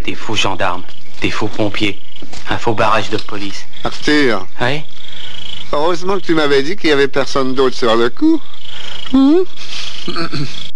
des faux gendarmes, des faux pompiers, un faux barrage de police. Arthur. Oui? Heureusement que tu m'avais dit qu'il y avait personne d'autre sur le coup.